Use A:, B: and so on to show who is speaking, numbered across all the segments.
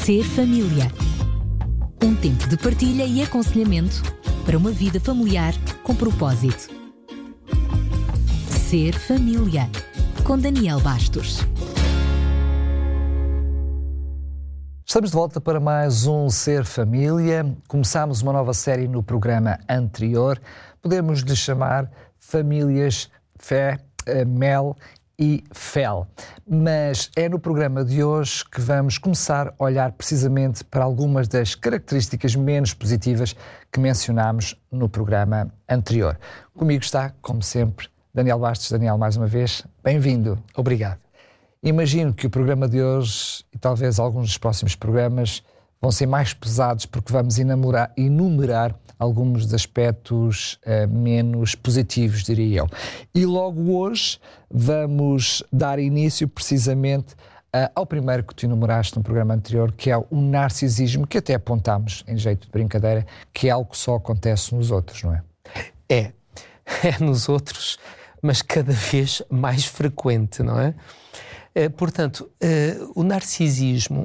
A: Ser família. Um tempo de partilha e aconselhamento para uma vida familiar com propósito. Ser família. Com Daniel Bastos.
B: Estamos de volta para mais um Ser Família. Começámos uma nova série no programa anterior. Podemos lhe chamar Famílias Fé, Mel e Fel. Mas é no programa de hoje que vamos começar a olhar precisamente para algumas das características menos positivas que mencionámos no programa anterior. Comigo está, como sempre, Daniel Bastos. Daniel, mais uma vez, bem-vindo.
C: Obrigado.
B: Imagino que o programa de hoje e talvez alguns dos próximos programas vão ser mais pesados porque vamos enumerar alguns dos aspectos menos positivos, diria eu. E logo hoje vamos dar início precisamente ao primeiro que tu enumeraste no programa anterior, que é o narcisismo, que até apontámos em jeito de brincadeira, que é algo que só acontece nos outros, não é?
C: É nos outros, mas cada vez mais frequente, não é? Portanto, o narcisismo,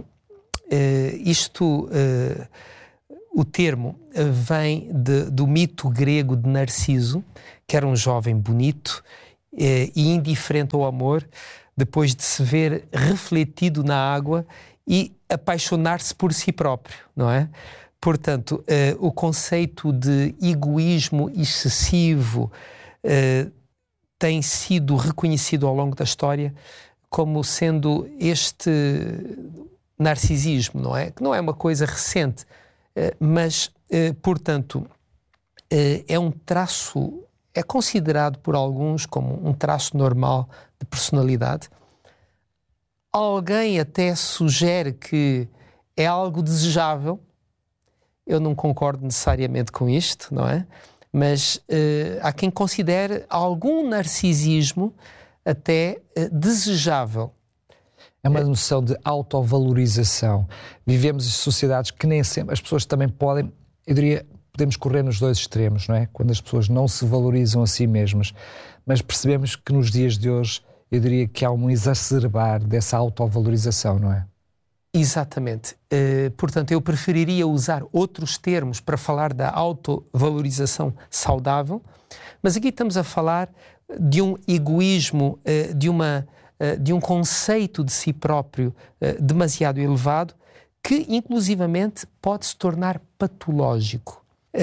C: o termo vem do mito grego de Narciso, que era um jovem bonito e indiferente ao amor, depois de se ver refletido na água e apaixonar-se por si próprio, não é? Portanto, o conceito de egoísmo excessivo tem sido reconhecido ao longo da história como sendo este narcisismo, não é? Que não é uma coisa recente, mas, portanto, é um traço, é considerado por alguns como um traço normal de personalidade. Alguém até sugere que é algo desejável. Eu não concordo necessariamente com isto, não é? Mas há quem considere algum narcisismo até desejável.
B: É uma noção de autovalorização. Vivemos em sociedades que nem sempre... As pessoas também podem... Eu diria, podemos correr nos dois extremos, não é? Quando as pessoas não se valorizam a si mesmas. Mas percebemos que nos dias de hoje, eu diria que há um exacerbar dessa autovalorização, não é?
C: Exatamente. Portanto, eu preferiria usar outros termos para falar da autovalorização saudável, mas aqui estamos a falar de um egoísmo, de um conceito de si próprio demasiado elevado, que inclusivamente pode se tornar patológico.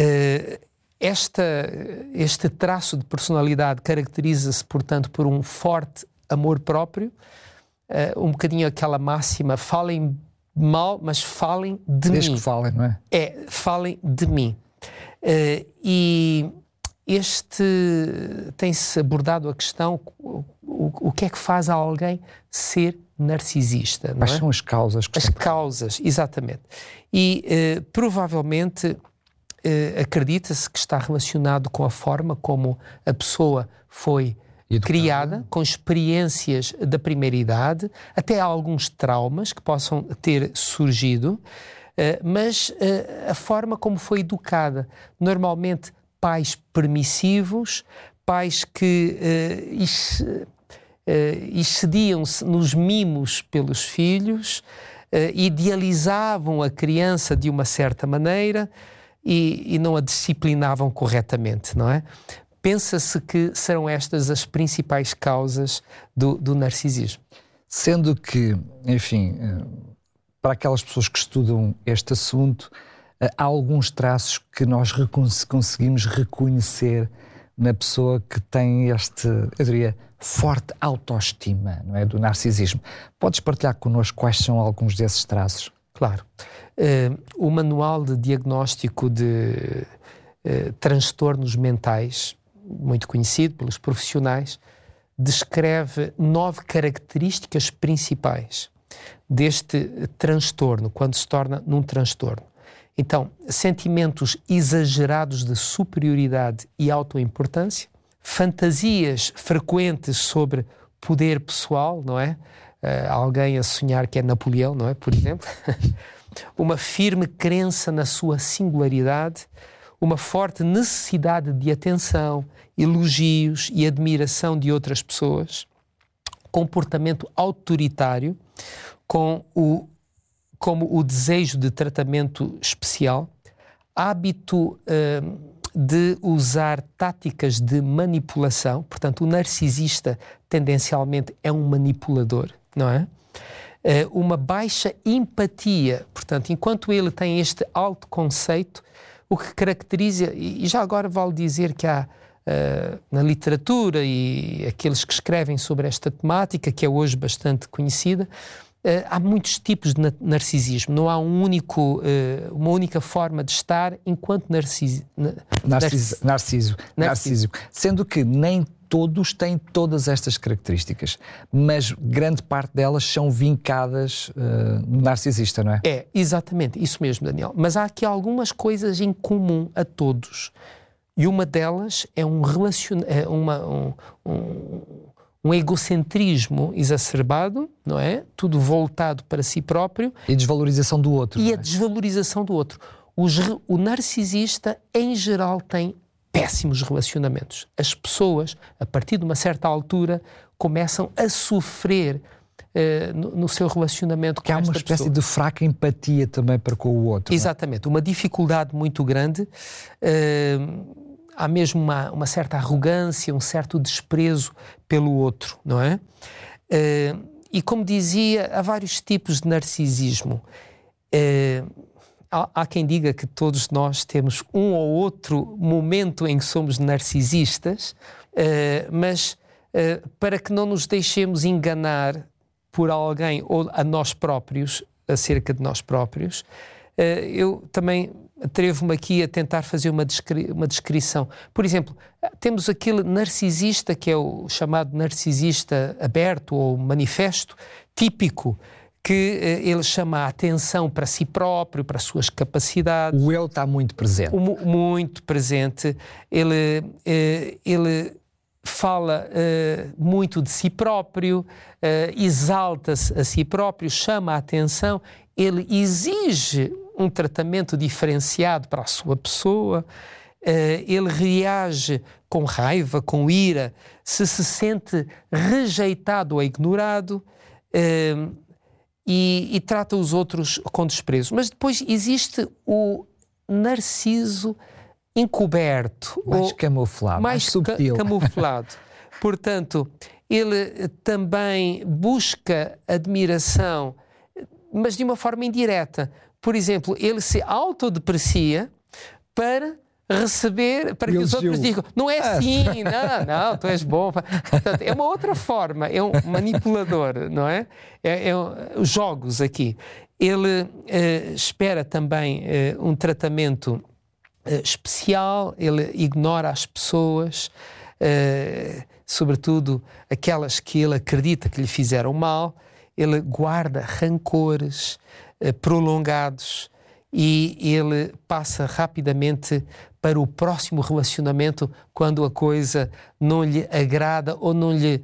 C: Este traço de personalidade caracteriza-se, portanto, por um forte amor próprio, um bocadinho aquela máxima: falem mal, mas falem de mim.
B: Desde que falem, não é?
C: Falem de mim. E tem-se abordado a questão, o que é que faz a alguém ser narcisista, não é?
B: Quais são as causas?
C: As causas, exatamente. E provavelmente acredita-se que está relacionado com a forma como a pessoa foi criada, com experiências da primeira idade, até alguns traumas que possam ter surgido, mas a forma como foi educada. Normalmente pais permissivos, pais que excediam-se nos mimos pelos filhos, idealizavam a criança de uma certa maneira e não a disciplinavam corretamente, não é? Pensa-se que serão estas as principais causas do narcisismo.
B: Sendo que, enfim, para aquelas pessoas que estudam este assunto, há alguns traços que nós conseguimos reconhecer na pessoa que tem eu diria, forte autoestima, não é? Do narcisismo. Podes partilhar connosco quais são alguns desses traços?
C: Claro. O Manual de Diagnóstico de Transtornos Mentais, muito conhecido pelos profissionais, descreve 9 características principais deste transtorno, quando se torna num transtorno. Então, sentimentos exagerados de superioridade e autoimportância, fantasias frequentes sobre poder pessoal, não é? Alguém a sonhar que é Napoleão, não é? Por exemplo. Uma firme crença na sua singularidade, uma forte necessidade de atenção, elogios e admiração de outras pessoas, comportamento autoritário, com como o desejo de tratamento especial, hábito de usar táticas de manipulação. Portanto, o narcisista tendencialmente é um manipulador, não é? Uma baixa empatia. Portanto, enquanto ele tem este autoconceito, o que caracteriza, e já agora vale dizer que há na literatura e aqueles que escrevem sobre esta temática, que é hoje bastante conhecida, há muitos tipos de narcisismo. Não há uma única forma de estar enquanto narciso.
B: Sendo que nem todos têm todas estas características, mas grande parte delas são vincadas no narcisista, não é?
C: É, exatamente, isso mesmo, Daniel. Mas há aqui algumas coisas em comum a todos. E uma delas é um egocentrismo exacerbado, não é? Tudo voltado para si próprio.
B: E a desvalorização do outro.
C: E a desvalorização do outro. O narcisista, em geral, tem péssimos relacionamentos. As pessoas, a partir de uma certa altura, começam a sofrer no seu relacionamento com esta pessoa.
B: Que há uma espécie de fraca empatia também para com o outro.
C: Exatamente. Uma dificuldade muito grande. Há mesmo uma certa arrogância, um certo desprezo pelo outro, não é? E como dizia, há vários tipos de narcisismo. Há quem diga que todos nós temos um ou outro momento em que somos narcisistas, mas para que não nos deixemos enganar por alguém ou a nós próprios, acerca de nós próprios, eu também atrevo-me aqui a tentar fazer uma descrição. Por exemplo, temos aquele narcisista que é o chamado narcisista aberto ou manifesto, típico, que ele chama a atenção para si próprio, para as suas capacidades.
B: O eu está muito presente.
C: Muito presente. Ele fala muito de si próprio, exalta-se a si próprio, chama a atenção, ele exige um tratamento diferenciado para a sua pessoa, ele reage com raiva, com ira, se sente rejeitado ou ignorado, e trata os outros com desprezo. Mas depois existe o narciso encoberto.
B: Mais camuflado, mais subtil.
C: Camuflado. Portanto, ele também busca admiração, mas de uma forma indireta. Por exemplo, ele se autodeprecia para receber, para que os outros digam, não é assim, não, tu és bom. Portanto, é uma outra forma, é um manipulador, não é? Os jogos aqui. Ele espera também um tratamento especial, ele ignora as pessoas, sobretudo aquelas que ele acredita que lhe fizeram mal, ele guarda rancores prolongados e ele passa rapidamente para o próximo relacionamento quando a coisa não lhe agrada ou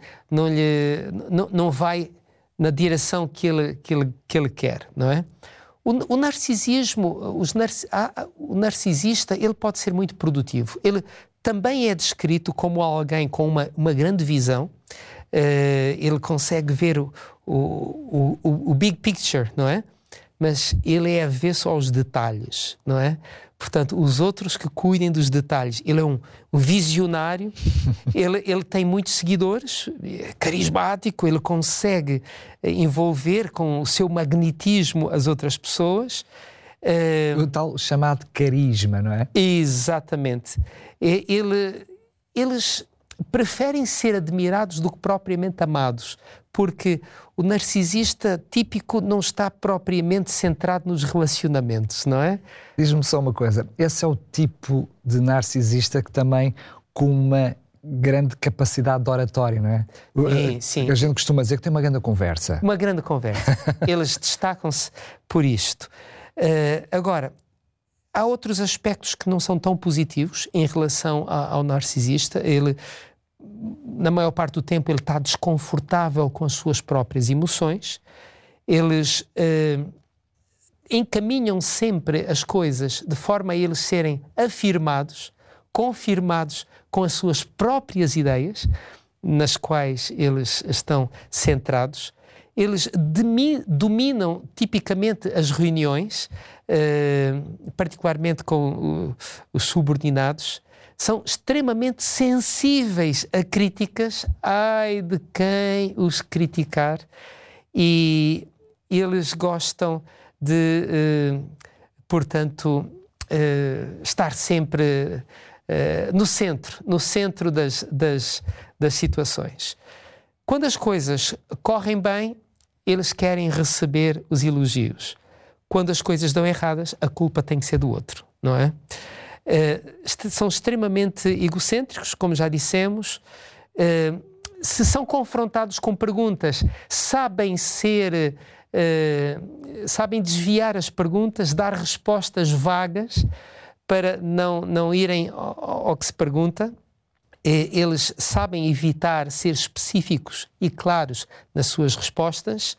C: não vai na direção que ele quer, não é? O narcisismo, o narcisista, ele pode ser muito produtivo. Ele também é descrito como alguém com uma grande visão. Ele consegue ver o big picture, não é? Mas ele é avesso aos detalhes, não é? Portanto, os outros que cuidem dos detalhes. Ele é um visionário, ele tem muitos seguidores, é carismático, ele consegue envolver com o seu magnetismo as outras pessoas.
B: O tal chamado carisma, não é?
C: Exatamente. Eles preferem ser admirados do que propriamente amados, porque o narcisista típico não está propriamente centrado nos relacionamentos, não é?
B: Diz-me só uma coisa, esse é o tipo de narcisista que também com uma grande capacidade de oratório, não é?
C: Sim.
B: A gente costuma dizer que tem uma grande conversa.
C: Uma grande conversa. Eles destacam-se por isto. Agora, há outros aspectos que não são tão positivos em relação ao narcisista. Ele, na maior parte do tempo, ele está desconfortável com as suas próprias emoções. Eles encaminham sempre as coisas de forma a eles serem afirmados, confirmados com as suas próprias ideias, nas quais eles estão centrados. eles dominam tipicamente as reuniões, particularmente com os subordinados, são extremamente sensíveis a críticas, ai de quem os criticar, e eles gostam de, portanto, estar sempre no centro das situações. Quando as coisas correm bem, eles querem receber os elogios. Quando as coisas dão erradas, a culpa tem que ser do outro, não é? São extremamente egocêntricos, como já dissemos. Se são confrontados com perguntas, sabem desviar as perguntas, dar respostas vagas para não irem ao que se pergunta. Eles sabem evitar ser específicos e claros nas suas respostas.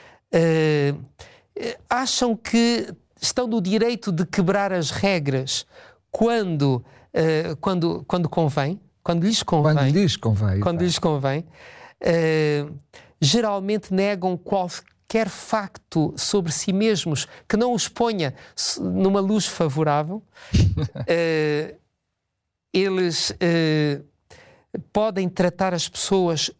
C: Acham que estão no direito de quebrar as regras quando convém, quando lhes convém. Geralmente negam qualquer facto sobre si mesmos que não os ponha numa luz favorável. Eles podem tratar as pessoas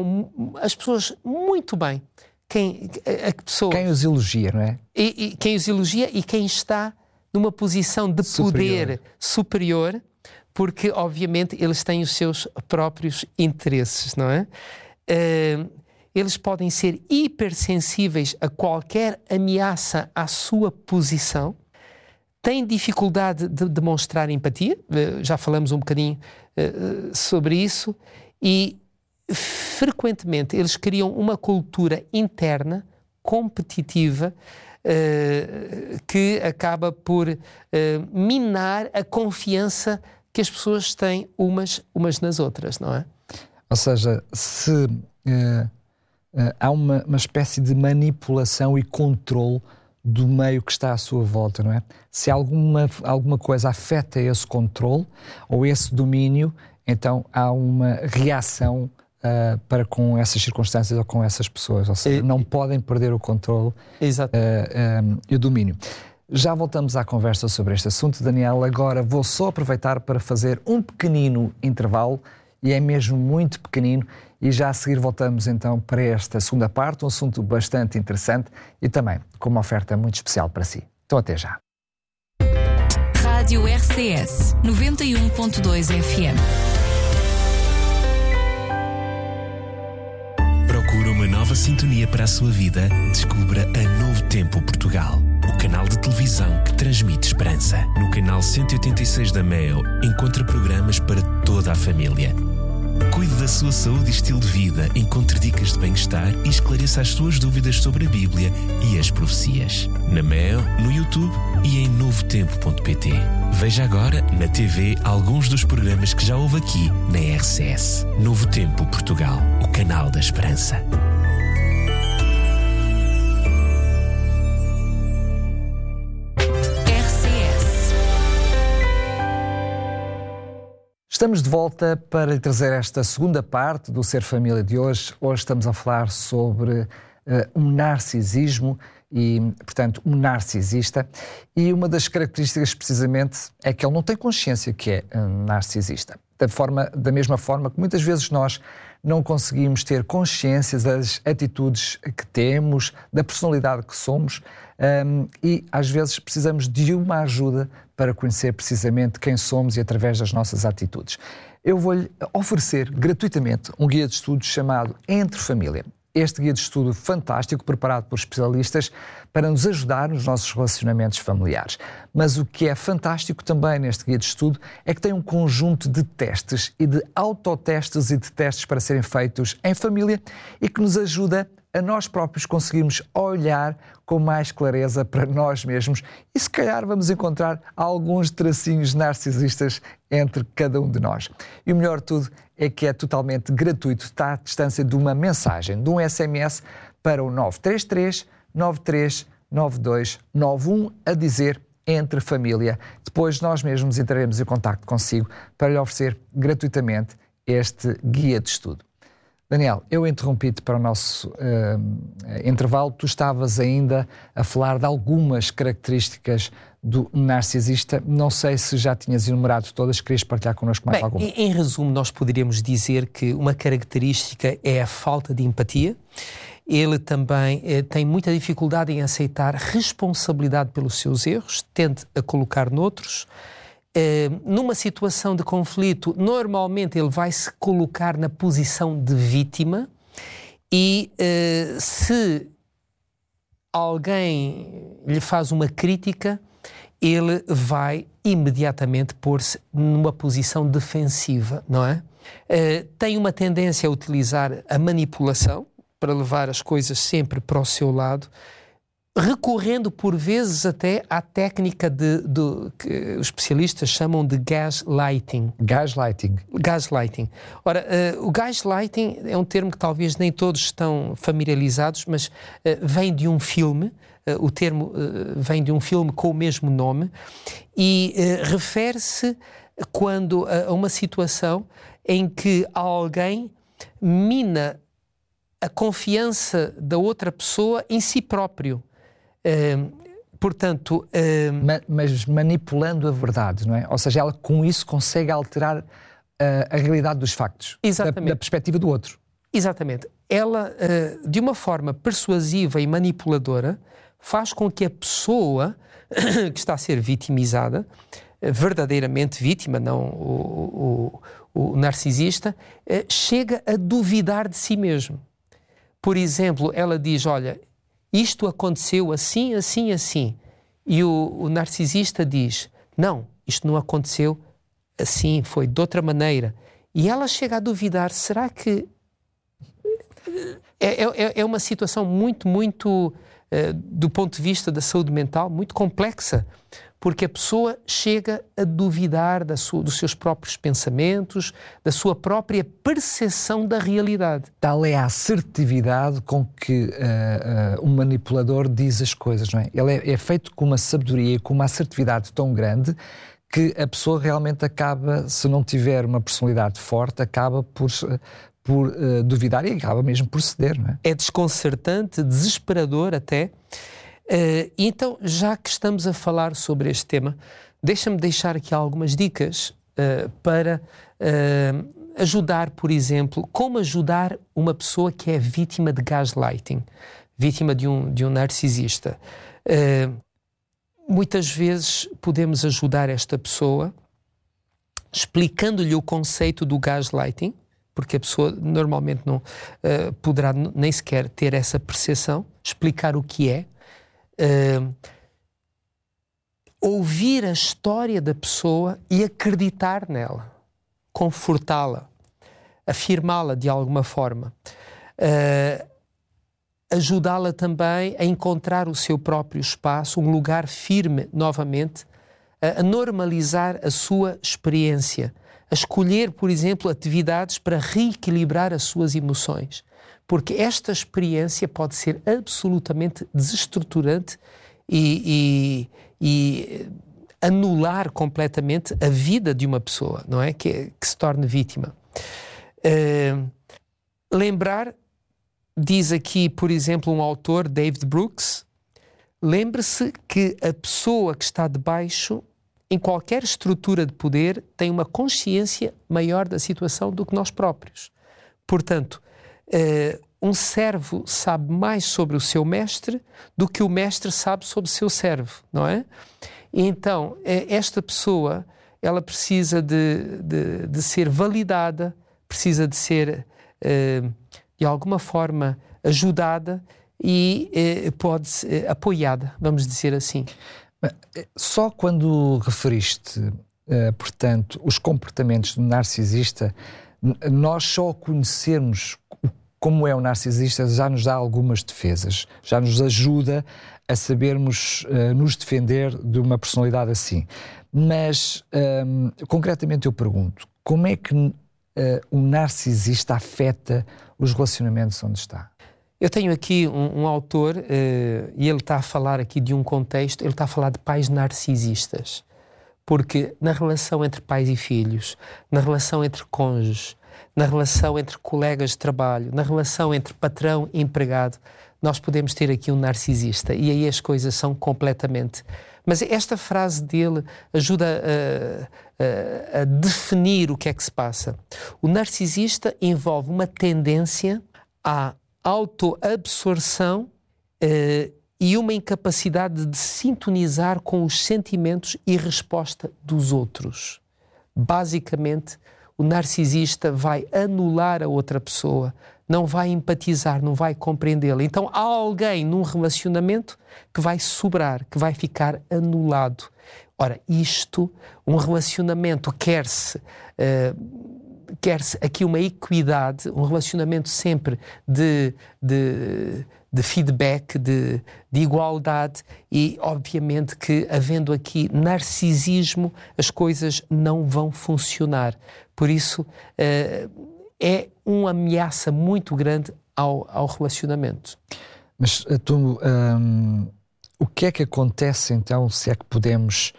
C: muito bem. Quem
B: os elogia, não é?
C: Quem os elogia e quem está numa posição de poder superior, porque obviamente eles têm os seus próprios interesses, não é? Eles podem ser hipersensíveis a qualquer ameaça à sua posição, têm dificuldade de demonstrar empatia, já falamos um bocadinho sobre isso, e frequentemente eles criam uma cultura interna, competitiva, que acaba por minar a confiança que as pessoas têm umas nas outras, não é?
B: Ou seja, se há uma espécie de manipulação e controle do meio que está à sua volta, não é? Se alguma coisa afeta esse controle ou esse domínio, então há uma reação para com essas circunstâncias ou com essas pessoas. Ou seja, não podem perder o controle e o domínio. Já voltamos à conversa sobre este assunto, Daniel. Agora vou só aproveitar para fazer um pequenino intervalo, e é mesmo muito pequenino, e já a seguir voltamos então para esta segunda parte, um assunto bastante interessante e também com uma oferta muito especial para si. Então até já.
A: Rádio RCS 91.2 FM.
D: Procura uma nova sintonia para a sua vida? Descubra a Novo Tempo Portugal, o canal de televisão que transmite esperança. No canal 186 da MEO, encontra programas para toda a família. Cuide da sua saúde e estilo de vida, encontre dicas de bem-estar e esclareça as suas dúvidas sobre a Bíblia e as profecias. Na MEO, no YouTube e em novotempo.pt. Veja agora, na TV, alguns dos programas que já houve aqui na RCS. Novo Tempo Portugal, o canal da esperança.
B: Estamos de volta para lhe trazer esta segunda parte do Ser Família de hoje. Hoje estamos a falar sobre um narcisismo e, portanto, um narcisista. E uma das características, precisamente, é que ele não tem consciência que é um narcisista. Da mesma forma que muitas vezes nós não conseguimos ter consciência das atitudes que temos, da personalidade que somos, e às vezes precisamos de uma ajuda para conhecer precisamente quem somos e através das nossas atitudes. Eu vou-lhe oferecer gratuitamente um guia de estudo chamado Entre Família. Este guia de estudo fantástico, preparado por especialistas, para nos ajudar nos nossos relacionamentos familiares. Mas o que é fantástico também neste guia de estudo é que tem um conjunto de testes e de autotestes e de testes para serem feitos em família e que nos ajuda a nós próprios conseguirmos olhar com mais clareza para nós mesmos e se calhar vamos encontrar alguns tracinhos narcisistas entre cada um de nós. E o melhor de tudo é que é totalmente gratuito, está à distância de uma mensagem, de um SMS para o 933 93 92 91 a dizer Entre Família. Depois nós mesmos entraremos em contacto consigo para lhe oferecer gratuitamente este guia de estudo. Daniel, eu interrompi-te para o nosso intervalo. Tu estavas ainda a falar de algumas características do narcisista. Não sei se já tinhas enumerado todas, querias partilhar connosco mais alguma?
C: Em resumo, nós poderíamos dizer que uma característica é a falta de empatia. Ele também tem muita dificuldade em aceitar responsabilidade pelos seus erros, tende a colocar noutros. Numa situação de conflito, normalmente ele vai se colocar na posição de vítima e se alguém lhe faz uma crítica, ele vai imediatamente pôr-se numa posição defensiva, não é? Tem uma tendência a utilizar a manipulação para levar as coisas sempre para o seu lado, recorrendo por vezes até à técnica que os especialistas chamam de gaslighting. Gaslighting. Ora, o gaslighting é um termo que talvez nem todos estão familiarizados, mas vem de um filme, o termo vem de um filme com o mesmo nome e refere-se a uma situação em que alguém mina a confiança da outra pessoa em si próprio. Portanto...
B: Mas manipulando a verdade, não é? Ou seja, ela com isso consegue alterar a realidade dos factos.
C: Exatamente.
B: Da perspectiva do outro.
C: Exatamente. Ela, de uma forma persuasiva e manipuladora, faz com que a pessoa que está a ser vitimizada, verdadeiramente vítima, não o narcisista, chega a duvidar de si mesmo. Por exemplo, ela diz, olha, isto aconteceu assim, assim, assim. E o narcisista diz, não, isto não aconteceu assim, foi de outra maneira. E ela chega a duvidar, será que... É uma situação muito, do ponto de vista da saúde mental, muito complexa, porque a pessoa chega a duvidar dos seus próprios pensamentos, da sua própria percepção da realidade.
B: Tal é a assertividade com que o manipulador diz as coisas, não é? Ele é feito com uma sabedoria e com uma assertividade tão grande que a pessoa realmente acaba, se não tiver uma personalidade forte, acaba por duvidar e acaba mesmo por ceder, não é?
C: É desconcertante, desesperador até. Então, já que estamos a falar sobre este tema, deixa-me deixar aqui algumas dicas para ajudar, por exemplo, como ajudar uma pessoa que é vítima de gaslighting, vítima de um narcisista. Muitas vezes podemos ajudar esta pessoa explicando-lhe o conceito do gaslighting, porque a pessoa normalmente não poderá nem sequer ter essa percepção, explicar o que é, ouvir a história da pessoa e acreditar nela, confortá-la, afirmá-la de alguma forma, ajudá-la também a encontrar o seu próprio espaço, um lugar firme novamente, a normalizar a sua experiência, a escolher, por exemplo, atividades para reequilibrar as suas emoções. Porque esta experiência pode ser absolutamente desestruturante e anular completamente a vida de uma pessoa, não é? Que se torne vítima. Lembrar, diz aqui, por exemplo, um autor, David Brooks, lembre-se que a pessoa que está debaixo, em qualquer estrutura de poder, tem uma consciência maior da situação do que nós próprios. Portanto, um servo sabe mais sobre o seu mestre do que o mestre sabe sobre o seu servo, não é? E então, esta pessoa, ela precisa de ser validada, precisa de ser, de alguma forma, ajudada e pode ser apoiada, vamos dizer assim.
B: Só quando referiste, portanto, os comportamentos do narcisista, nós só conhecermos como é o narcisista já nos dá algumas defesas, já nos ajuda a sabermos nos defender de uma personalidade assim. Mas, concretamente eu pergunto, como é que o narcisista afeta os relacionamentos onde está?
C: Eu tenho aqui um autor, e ele está a falar aqui de um contexto, ele está a falar de pais narcisistas. Porque na relação entre pais e filhos, na relação entre cônjuges, na relação entre colegas de trabalho, na relação entre patrão e empregado, nós podemos ter aqui um narcisista e aí as coisas são completamente... Mas esta frase dele ajuda a definir o que é que se passa. O narcisista envolve uma tendência à autoabsorção e uma incapacidade de sintonizar com os sentimentos e resposta dos outros. Basicamente, o narcisista vai anular a outra pessoa, não vai empatizar, não vai compreendê-la. Então há alguém num relacionamento que vai sobrar, que vai ficar anulado. Ora, um relacionamento quer-se aqui uma equidade, um relacionamento sempre de feedback, de igualdade e, obviamente, que havendo aqui narcisismo, as coisas não vão funcionar. Por isso, é uma ameaça muito grande ao relacionamento.
B: Mas o que é que acontece, então, se é que podemos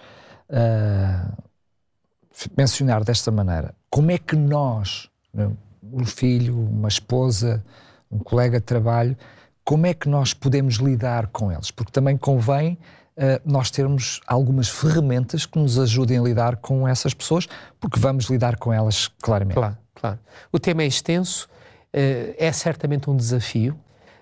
B: mencionar desta maneira? Como é que nós, um filho, uma esposa, um colega de trabalho, como é que nós podemos lidar com eles? Porque também convém nós termos algumas ferramentas que nos ajudem a lidar com essas pessoas, porque vamos lidar com elas claramente.
C: Claro. O tema é extenso, é certamente um desafio.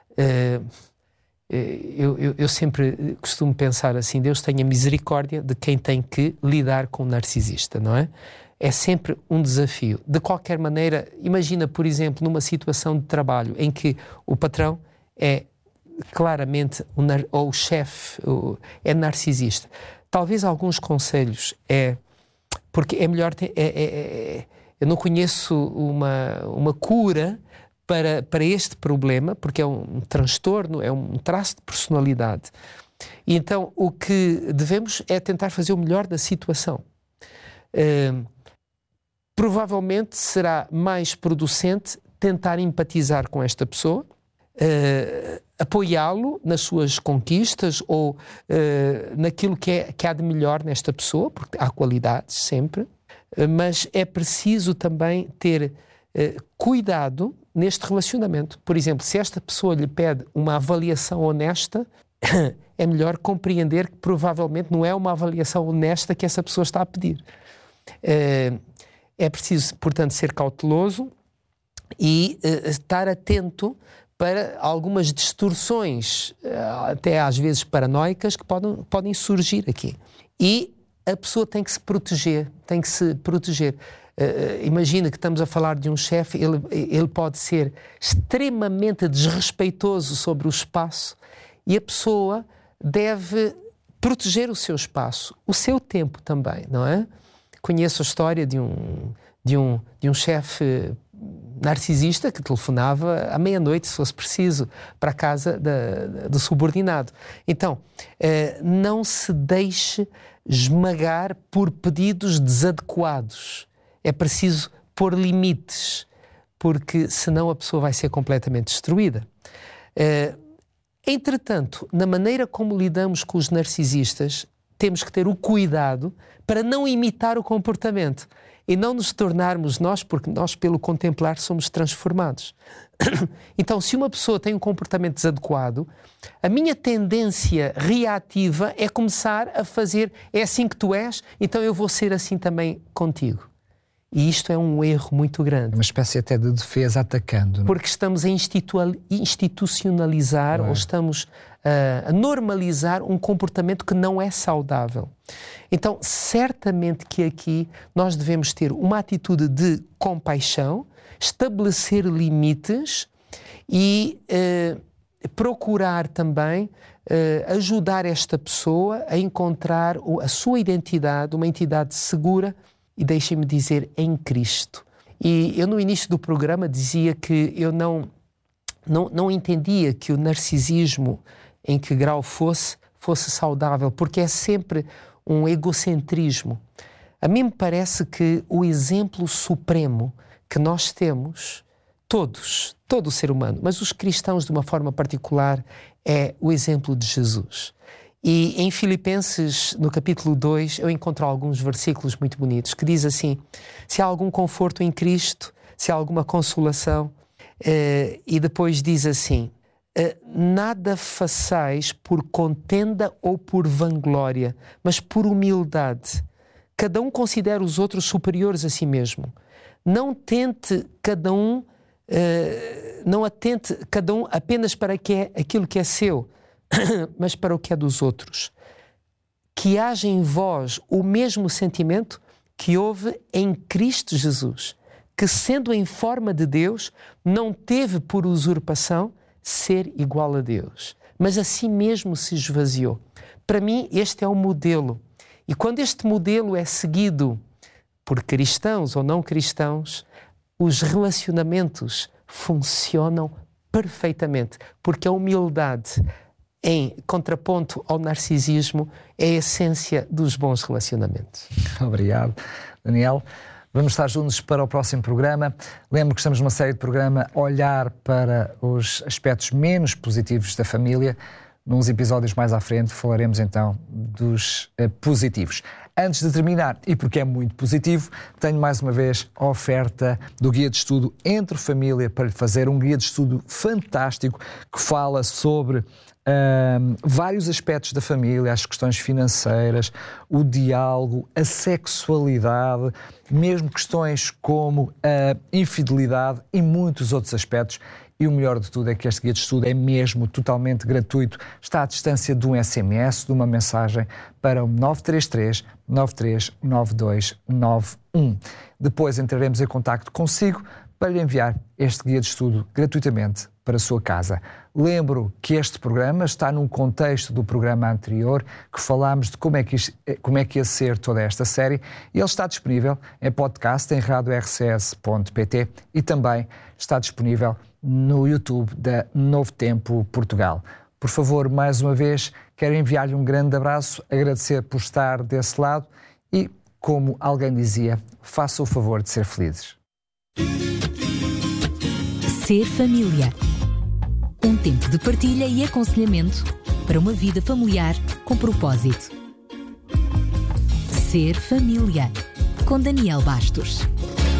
C: Eu sempre costumo pensar assim, Deus tenha misericórdia de quem tem que lidar com o narcisista, não é? É sempre um desafio. De qualquer maneira, imagina, por exemplo, numa situação de trabalho em que o patrão é claramente, ou o chefe é narcisista. Talvez alguns conselhos porque é melhor eu não conheço uma cura para este problema, porque é um transtorno, é um traço de personalidade. E então o que devemos é tentar fazer o melhor da situação. Provavelmente será mais producente tentar empatizar com esta pessoa, apoiá-lo nas suas conquistas ou naquilo que há de melhor nesta pessoa, porque há qualidades sempre, mas é preciso também ter cuidado neste relacionamento. Por exemplo, se esta pessoa lhe pede uma avaliação honesta, é melhor compreender que provavelmente não é uma avaliação honesta que essa pessoa está a pedir. É preciso, portanto, ser cauteloso e estar atento para algumas distorções, até às vezes paranoicas, que podem surgir aqui. E a pessoa tem que se proteger, Imagina que estamos a falar de um chefe, ele pode ser extremamente desrespeitoso sobre o espaço e a pessoa deve proteger o seu espaço, o seu tempo também, não é? Conheço a história de um chefe narcisista que telefonava à meia-noite, se fosse preciso, para a casa do subordinado. Então, não se deixe esmagar por pedidos desadequados. É preciso pôr limites, porque senão a pessoa vai ser completamente destruída. Entretanto, na maneira como lidamos com os narcisistas, temos que ter o cuidado para não imitar o comportamento e não nos tornarmos nós, porque nós, pelo contemplar, somos transformados. Então, se uma pessoa tem um comportamento desadequado, a minha tendência reativa é começar a fazer, é assim que tu és, então eu vou ser assim também contigo. E isto é um erro muito grande.
B: Uma espécie até de defesa atacando. Não?
C: Porque estamos a institucionalizar ou estamos a normalizar um comportamento que não é saudável. Então, certamente que aqui nós devemos ter uma atitude de compaixão, estabelecer limites e procurar também ajudar esta pessoa a encontrar a sua identidade, uma identidade segura, e deixem-me dizer, em Cristo. E eu no início do programa dizia que eu não entendia que o narcisismo, em que grau fosse saudável, porque é sempre um egocentrismo. A mim me parece que o exemplo supremo que nós temos, todo o ser humano, mas os cristãos de uma forma particular, é o exemplo de Jesus. E em Filipenses, no capítulo 2, eu encontro alguns versículos muito bonitos que diz assim: se há algum conforto em Cristo, se há alguma consolação. E depois diz assim: nada façais por contenda ou por vanglória, mas por humildade. Cada um considera os outros superiores a si mesmo. Não atente cada um apenas para aquilo que é seu, mas para o que é dos outros. Que haja em vós o mesmo sentimento que houve em Cristo Jesus, que, sendo em forma de Deus, não teve por usurpação ser igual a Deus, mas a si mesmo se esvaziou. Para mim, este é o modelo. E quando este modelo é seguido por cristãos ou não cristãos, os relacionamentos funcionam perfeitamente, porque a humildade, em contraponto ao narcisismo, é a essência dos bons relacionamentos.
B: Obrigado, Daniel. Vamos estar juntos para o próximo programa. Lembro que estamos numa série de programa Olhar para os aspectos menos positivos da família. Nos episódios mais à frente falaremos então dos positivos. Antes de terminar, e porque é muito positivo, tenho mais uma vez a oferta do Guia de Estudo Entre Família para lhe fazer, um guia de estudo fantástico que fala sobre vários aspectos da família, as questões financeiras, o diálogo, a sexualidade, mesmo questões como a infidelidade e muitos outros aspectos. E o melhor de tudo é que este guia de estudo é mesmo totalmente gratuito. Está à distância de um SMS, de uma mensagem para o 933 939291. Depois entraremos em contacto consigo para lhe enviar este guia de estudo gratuitamente para a sua casa. Lembro que este programa está num contexto do programa anterior, que falámos de como é que ia ser toda esta série, e ele está disponível em podcast em radiorcs.pt e também está disponível no YouTube da Novo Tempo Portugal. Por favor, mais uma vez, quero enviar-lhe um grande abraço, agradecer por estar desse lado e, como alguém dizia, faça o favor de ser felizes.
A: Ser família. Um tempo de partilha e aconselhamento para uma vida familiar com propósito. Ser família. Com Daniel Bastos.